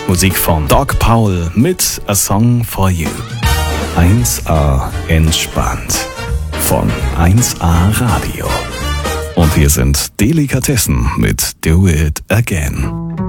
Musik von Doc Powell mit A Song for You. 1A entspannt von 1A Radio. Und hier sind Delikatessen mit Do It Again.